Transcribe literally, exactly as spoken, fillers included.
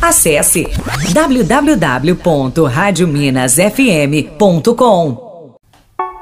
Acesse w w w ponto rádio minas f m ponto com.